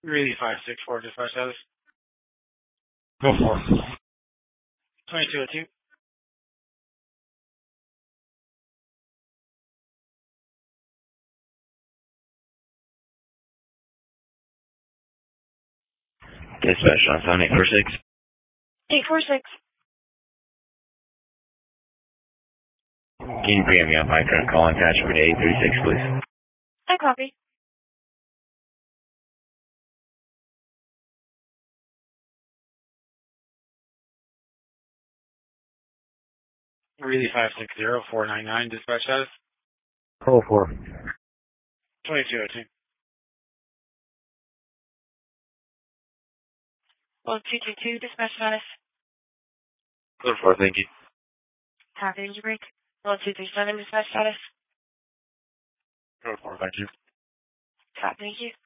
Really 564 dispatch status. Go for it. 2202. Dispatch on phone 846. 846. Can you preempt me on my current call and attach me to 836, please? I copy. Really 560-499 dispatch status. Call for 2202. 1222 dispatch status. Code 4, thank you. Half energy break. 1237 dispatch status. Code 4, thank you. Top, thank you.